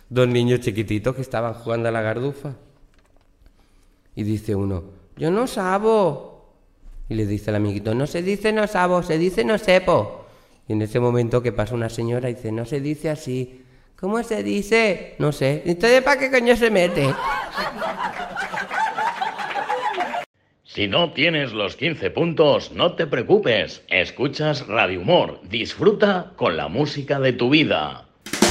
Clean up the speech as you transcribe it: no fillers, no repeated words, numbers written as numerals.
dos niños chiquititos que estaban jugando a la gardufa. Y dice uno, yo no sabo. Y le dice el amiguito, no se dice no sabo, se dice no sepo. Y en ese momento que pasa una señora y dice, no se dice así. ¿Cómo se dice? No sé. ¿Entonces para qué coño se mete? Si no tienes los 15 puntos, no te preocupes. Escuchas Radio Humor. Disfruta con la música de tu vida.